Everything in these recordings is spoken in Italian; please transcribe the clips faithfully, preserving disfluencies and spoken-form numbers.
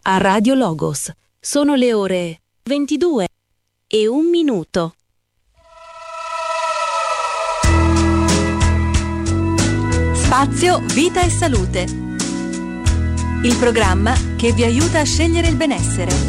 a Radio Logos. Sono le ore ventidue e un minuto. Spazio Vita e Salute. Il programma che vi aiuta a scegliere il benessere.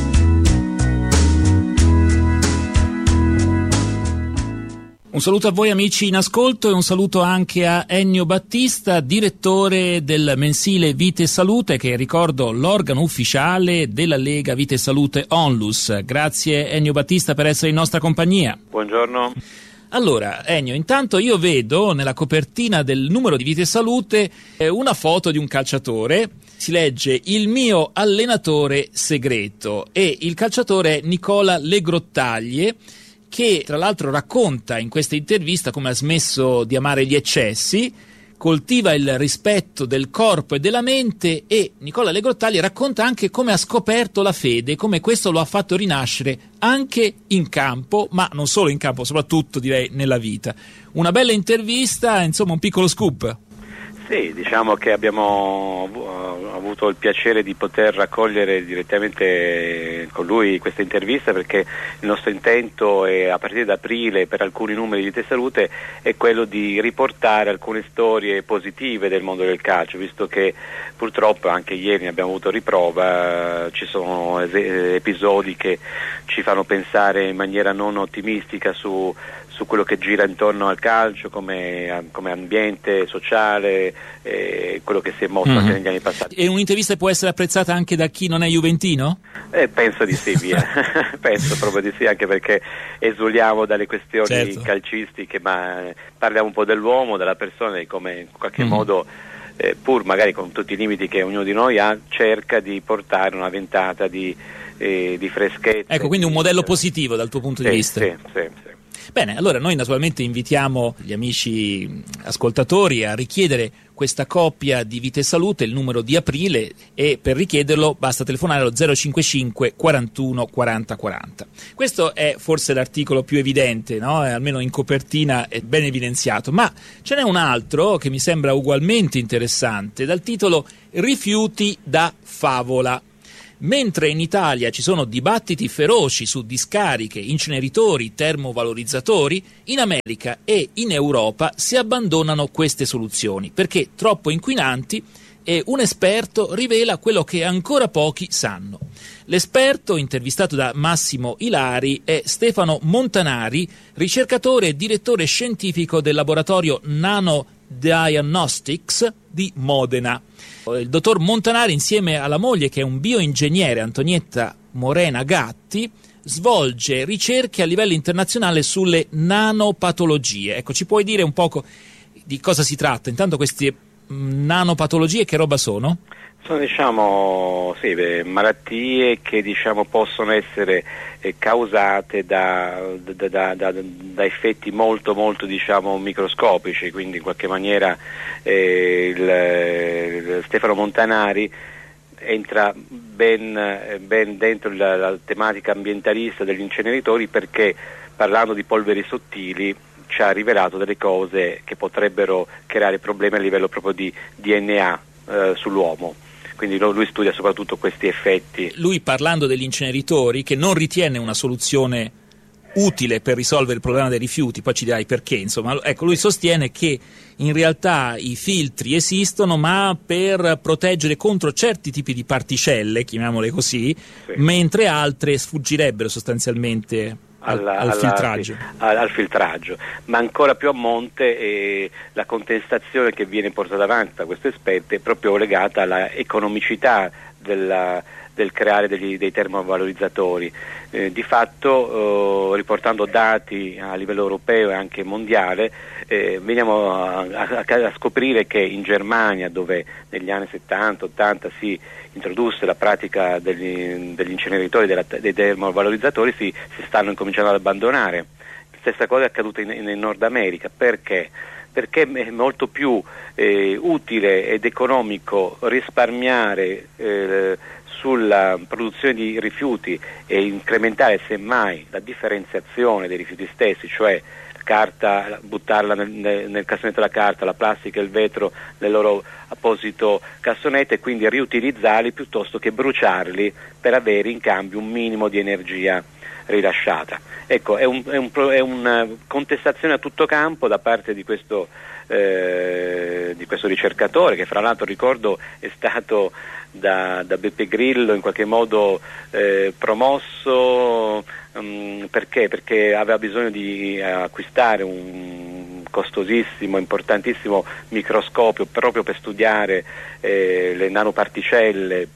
Un saluto a voi amici in ascolto e un saluto anche a Ennio Battista, direttore del mensile Vita e Salute, che ricordo l'organo ufficiale della Lega Vita e Salute Onlus. Grazie Ennio Battista per essere in nostra compagnia. Buongiorno. Allora Ennio, intanto io vedo nella copertina del numero di Vita e Salute eh, una foto di un calciatore. Si legge "Il mio allenatore segreto" e il calciatore è Nicola Legrottaglie, che tra l'altro racconta in questa intervista come ha smesso di amare gli eccessi, coltiva il rispetto del corpo e della mente, e Nicola Legrottaglie racconta anche come ha scoperto la fede, come questo lo ha fatto rinascere anche in campo, ma non solo in campo, soprattutto direi nella vita. Una bella intervista, insomma un piccolo scoop. Sì, diciamo che abbiamo avuto il piacere di poter raccogliere direttamente con lui questa intervista, perché il nostro intento è, a partire da aprile, per alcuni numeri di Vita e Salute, è quello di riportare alcune storie positive del mondo del calcio, visto che purtroppo anche ieri ne abbiamo avuto riprova. Ci sono episodi che ci fanno pensare in maniera non ottimistica su su quello che gira intorno al calcio come, come ambiente sociale, eh, quello che si è mosso mm-hmm. anche negli anni passati. E un'intervista può essere apprezzata anche da chi non è juventino? Eh, penso di sì, via. Penso proprio di sì, anche perché esuliamo dalle questioni certo. calcistiche, ma parliamo un po' dell'uomo, della persona, di come in qualche mm-hmm. modo, eh, pur magari con tutti i limiti che ognuno di noi ha, cerca di portare una ventata di, eh, di freschezza. Ecco, quindi un modello positivo dal tuo punto sì, di vista. Sì, sì, sì. Bene, allora noi naturalmente invitiamo gli amici ascoltatori a richiedere questa coppia di Vita e Salute, il numero di aprile, e per richiederlo basta telefonare allo zero cinquantacinque quarantuno quaranta quaranta. Questo è forse l'articolo più evidente, no? Almeno in copertina è ben evidenziato, ma ce n'è un altro che mi sembra ugualmente interessante, dal titolo "Rifiuti da favola". Mentre in Italia ci sono dibattiti feroci su discariche, inceneritori, termovalorizzatori, in America e in Europa si abbandonano queste soluzioni perché troppo inquinanti, e un esperto rivela quello che ancora pochi sanno. L'esperto, intervistato da Massimo Ilari, è Stefano Montanari, ricercatore e direttore scientifico del laboratorio Nanodiagnostics di Modena. Il dottor Montanari, insieme alla moglie, che è un bioingegnere, Antonietta Morena Gatti, svolge ricerche a livello internazionale sulle nanopatologie. Ecco, ci puoi dire un poco di cosa si tratta? Intanto queste mh, nanopatologie che roba sono? Sono diciamo sì, beh, malattie che diciamo possono essere eh, causate da, da, da, da, da effetti molto molto diciamo microscopici, quindi in qualche maniera eh, il, il Stefano Montanari entra ben, ben dentro la, la tematica ambientalista degli inceneritori, perché parlando di polveri sottili ci ha rivelato delle cose che potrebbero creare problemi a livello proprio di D N A eh, sull'uomo. Quindi lui studia soprattutto questi effetti. Lui, parlando degli inceneritori, che non ritiene una soluzione utile per risolvere il problema dei rifiuti, poi ci dirai perché, insomma, ecco, lui sostiene che in realtà i filtri esistono, ma per proteggere contro certi tipi di particelle, chiamiamole così, sì. mentre altre sfuggirebbero sostanzialmente Alla, al, alla, filtraggio. Sì, al, al filtraggio, ma ancora più a monte eh, la contestazione che viene portata avanti da questo esperto è proprio legata alla economicità della, del creare degli, dei termovalorizzatori. Eh, di fatto, eh, riportando dati a livello europeo e anche mondiale, eh, veniamo a, a, a scoprire che in Germania, dove negli anni settanta ottanta si introdusse la pratica degli, degli inceneritori, della, dei termovalorizzatori, si, si stanno incominciando ad abbandonare. La stessa cosa è accaduta in, in Nord America. Perché? Perché è molto più eh, utile ed economico risparmiare eh, sulla produzione di rifiuti e incrementare semmai la differenziazione dei rifiuti stessi, cioè carta, buttarla nel, nel, nel cassonetto della carta, la plastica e il vetro nel loro apposito cassonetto, e quindi riutilizzarli piuttosto che bruciarli per avere in cambio un minimo di energia rilasciata. Ecco, è, un, è, un, è una contestazione a tutto campo da parte di questo, eh, di questo ricercatore, che fra l'altro ricordo è stato da, da Beppe Grillo in qualche modo eh, promosso. Um, perché? Perché aveva bisogno di acquistare un costosissimo, importantissimo microscopio proprio per studiare eh, le nanoparticelle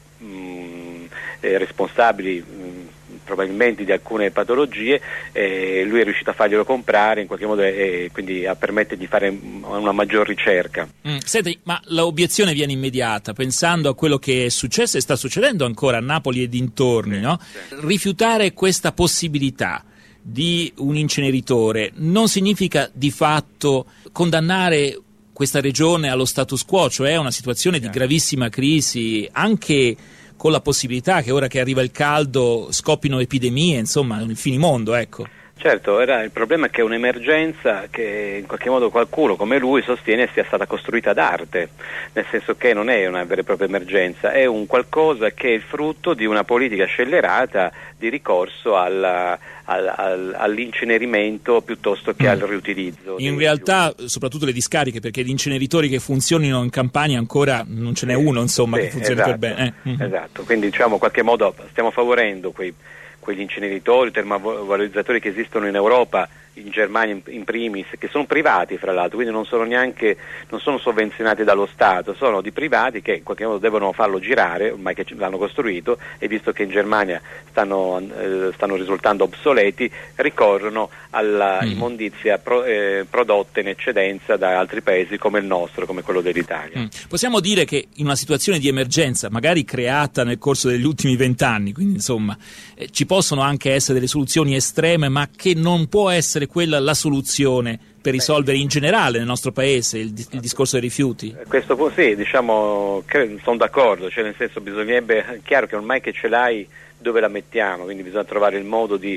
mh, eh, responsabili mh, probabilmente di alcune patologie. Eh, lui è riuscito a farglielo comprare in qualche modo, e quindi a permettere di fare una maggior ricerca. Mm, senti, ma l'obiezione viene immediata pensando a quello che è successo e sta succedendo ancora a Napoli e dintorni, no? Sì. Rifiutare questa possibilità di un inceneritore non significa di fatto condannare questa regione allo status quo, cioè una situazione di gravissima crisi, anche con la possibilità che ora che arriva il caldo scoppino epidemie, insomma, il finimondo, ecco. Certo, era, il problema è che è un'emergenza che in qualche modo qualcuno come lui sostiene sia stata costruita d'arte, nel senso che non è una vera e propria emergenza, è un qualcosa che è il frutto di una politica scellerata di ricorso alla, al, al, all'incenerimento piuttosto che mm. al riutilizzo. In realtà, soprattutto le discariche, perché gli inceneritori che funzionino in Campania ancora non ce n'è uno, insomma, sì, che funzioni esatto, per bene. Eh. Mm-hmm. Esatto, quindi diciamo in qualche modo stiamo favorendo quei quegli inceneritori, termovalorizzatori che esistono in Europa, in Germania in primis, che sono privati fra l'altro, quindi non sono neanche non sono sovvenzionati dallo Stato, sono di privati che in qualche modo devono farlo girare, ormai che l'hanno costruito, e visto che in Germania stanno, eh, stanno risultando obsoleti, ricorrono alla mm. immondizia pro, eh, prodotta in eccedenza da altri paesi come il nostro, come quello dell'Italia. Mm. Possiamo dire che in una situazione di emergenza, magari creata nel corso degli ultimi vent'anni, quindi insomma eh, ci possono anche essere delle soluzioni estreme, ma che non può essere quella la soluzione per risolvere in generale nel nostro paese il, il discorso dei rifiuti? Questo può, sì, diciamo, sono d'accordo, cioè nel senso bisognerebbe, è chiaro che ormai che ce l'hai dove la mettiamo, quindi bisogna trovare il modo di,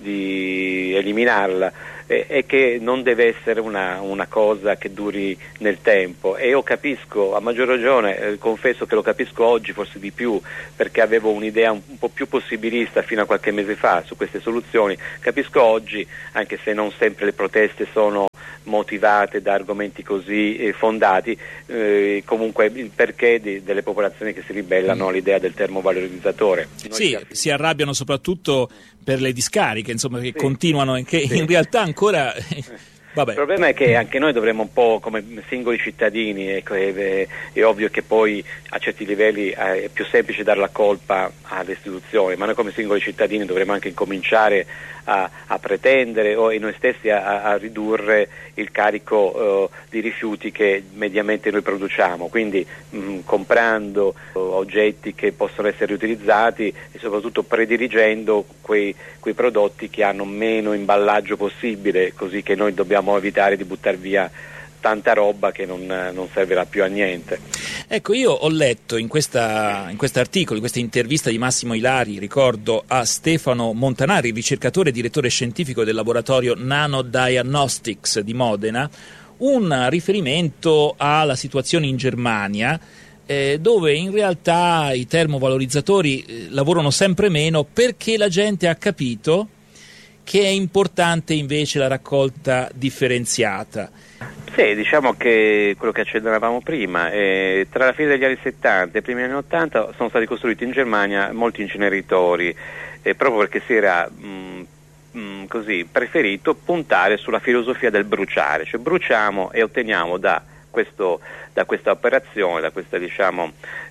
di eliminarla, e, e che non deve essere una, una cosa che duri nel tempo, e io capisco, a maggior ragione, eh, confesso che lo capisco oggi forse di più, perché avevo un'idea un, un po' più possibilista fino a qualche mese fa su queste soluzioni. Capisco oggi, anche se non sempre le proteste sono motivate da argomenti così eh, fondati, eh, comunque il perché di, delle popolazioni che si ribellano mm. all'idea del termovalorizzatore. Noi sì, capiamo. Si arrabbiano soprattutto per le discariche, insomma, che sì. continuano e che sì. in realtà ancora vabbè. Il problema è che anche noi dovremmo un po' come singoli cittadini, ecco, è, è ovvio che poi a certi livelli è più semplice dare la colpa alle istituzioni, ma noi come singoli cittadini dovremmo anche incominciare a, a pretendere o noi stessi a, a ridurre il carico uh, di rifiuti che mediamente noi produciamo, quindi mh, comprando uh, oggetti che possono essere riutilizzati e soprattutto predirigendo quei, quei prodotti che hanno meno imballaggio possibile, così che noi dobbiamo evitare di buttare via tanta roba che non, non servirà più a niente. Ecco, io ho letto in questa in quest'articolo, in questa intervista di Massimo Ilari, ricordo a Stefano Montanari, ricercatore e direttore scientifico del laboratorio Nanodiagnostics di Modena, un riferimento alla situazione in Germania, eh, dove in realtà i termovalorizzatori eh, lavorano sempre meno perché la gente ha capito che è importante invece la raccolta differenziata. Sì, diciamo che quello che accennavamo prima, eh, tra la fine degli anni settanta e i primi anni ottanta sono stati costruiti in Germania molti inceneritori, eh, proprio perché si era mh, mh, così preferito puntare sulla filosofia del bruciare, cioè bruciamo e otteniamo da questo da questa operazione, da questa diciamo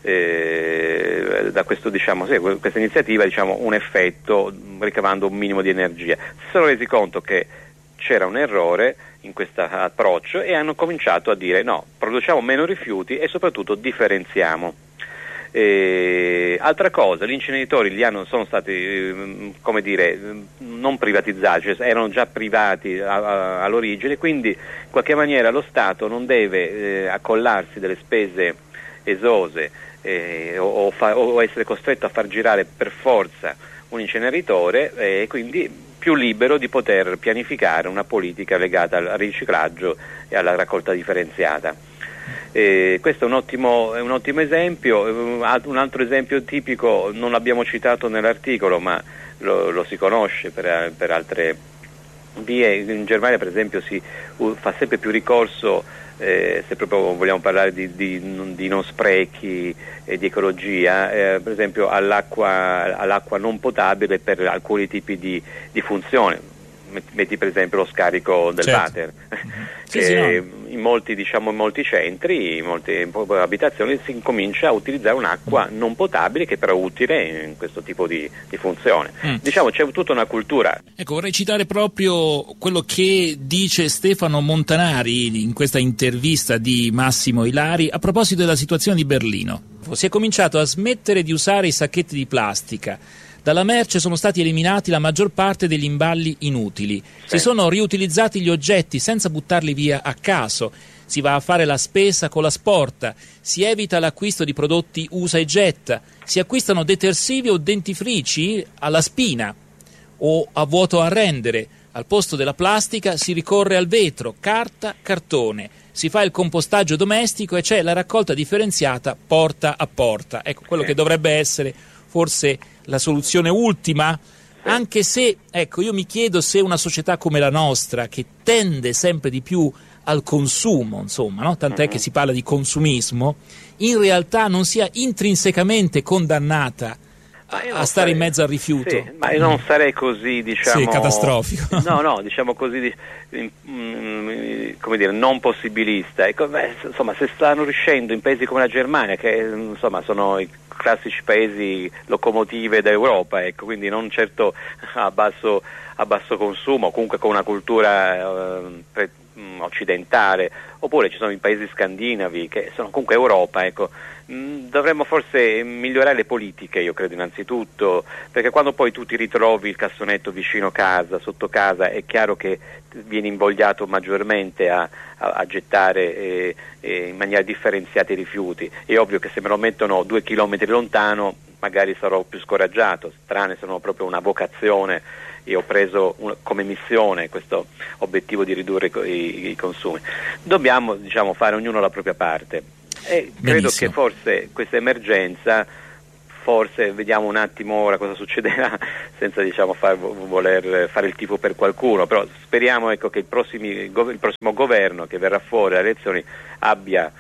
eh, da questo diciamo sì, questa iniziativa diciamo un effetto ricavando un minimo di energia. Si sono resi conto che c'era un errore in questo approccio e hanno cominciato a dire no, produciamo meno rifiuti e soprattutto differenziamo. E, altra cosa, gli inceneritori li hanno, sono stati come dire non privatizzati, cioè erano già privati a, a, all'origine, quindi in qualche maniera lo Stato non deve eh, accollarsi delle spese esose eh, o, o, fa, o essere costretto a far girare per forza un inceneritore, e quindi più libero di poter pianificare una politica legata al riciclaggio e alla raccolta differenziata. Eh, questo è un ottimo, è un ottimo esempio. Un altro esempio tipico non l'abbiamo citato nell'articolo, ma lo, lo si conosce per, per altre vie. In Germania per esempio si uh, fa sempre più ricorso, eh, se proprio vogliamo parlare di, di, di non sprechi e di ecologia, eh, per esempio all'acqua, all'acqua non potabile per alcuni tipi di, di funzione. Metti per esempio lo scarico del certo. water, sì, che sì, no. in molti, diciamo, in molti centri, in molte abitazioni si incomincia a utilizzare un'acqua mm. non potabile, che però è utile in questo tipo di, di funzione. Mm. Diciamo c'è tutta una cultura. Ecco, vorrei citare proprio quello che dice Stefano Montanari in questa intervista di Massimo Ilari a proposito della situazione di Berlino. Si è cominciato a smettere di usare i sacchetti di plastica. Dalla merce sono stati eliminati la maggior parte degli imballi inutili. Sì. Si sono riutilizzati gli oggetti senza buttarli via a caso. Si va a fare la spesa con la sporta. Si evita l'acquisto di prodotti usa e getta. Si acquistano detersivi o dentifrici alla spina o a vuoto a rendere. Al posto della plastica si ricorre al vetro, carta, cartone. Si fa il compostaggio domestico e c'è la raccolta differenziata porta a porta. Ecco, quello sì. che dovrebbe essere forse la soluzione ultima, anche se, ecco, io mi chiedo se una società come la nostra, che tende sempre di più al consumo, insomma, no? Tant'è uh-huh. che si parla di consumismo, in realtà non sia intrinsecamente condannata a, a stare sarei, in mezzo al rifiuto. Sì, ma io non sarei così, diciamo... Sì, catastrofico. No, no, diciamo così, come dire, non possibilista. Ecco, beh, insomma, se stanno riuscendo in paesi come la Germania, che insomma sono i classici paesi locomotive d'Europa, ecco, quindi non certo a basso, a basso consumo, comunque con una cultura eh, pre, mh, occidentale, oppure ci sono i paesi scandinavi che sono comunque Europa, ecco. Mh, dovremmo forse migliorare le politiche, io credo innanzitutto, perché quando poi tu ti ritrovi il cassonetto vicino casa, sotto casa, è chiaro che vieni invogliato maggiormente a, a, a gettare eh, eh, in maniera differenziata i rifiuti. È ovvio che se me lo mettono due chilometri lontano magari sarò più scoraggiato, tranne se non ho proprio una vocazione e ho preso un, come missione questo obiettivo di ridurre i, i, i consumi. Dobbiamo, diciamo, fare ognuno la propria parte e credo Benissimo. che forse questa emergenza, forse vediamo un attimo ora cosa succederà, senza diciamo far, voler fare il tifo per qualcuno, però speriamo, ecco, che il, prossimi, il prossimo governo che verrà fuori alle elezioni abbia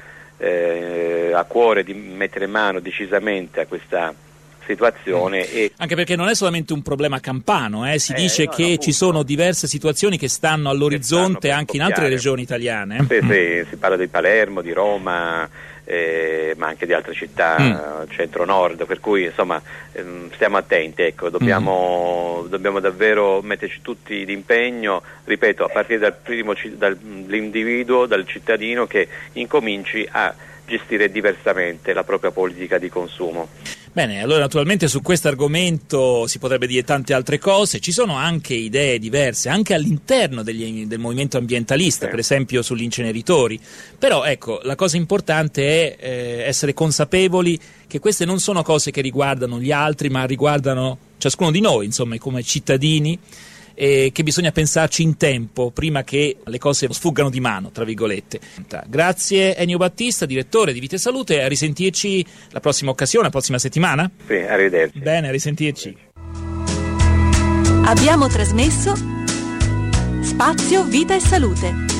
eh, a cuore di mettere mano decisamente a questa situazione. E anche perché non è solamente un problema campano, eh? si eh, dice no, che no, ci sono diverse situazioni che stanno all'orizzonte che stanno anche in altre regioni italiane. Sì, mm. sì, si parla di Palermo, di Roma, eh, ma anche di altre città mm. centro-nord, per cui insomma ehm, stiamo attenti, ecco, dobbiamo, mm. dobbiamo davvero metterci tutti d'impegno, ripeto, a partire dal primo dall'individuo, dal cittadino, che incominci a gestire diversamente la propria politica di consumo. Bene, allora naturalmente su questo argomento si potrebbe dire tante altre cose, ci sono anche idee diverse, anche all'interno degli, del movimento ambientalista, sì. per esempio sugli inceneritori, però ecco, la cosa importante è eh, essere consapevoli che queste non sono cose che riguardano gli altri, ma riguardano ciascuno di noi, insomma, come cittadini, e che bisogna pensarci in tempo prima che le cose sfuggano di mano, tra virgolette. Grazie Ennio Battista, direttore di Vita e Salute, a risentirci la prossima occasione, la prossima settimana. Sì, arrivederci. Bene, a risentirci. Abbiamo trasmesso Spazio Vita e Salute.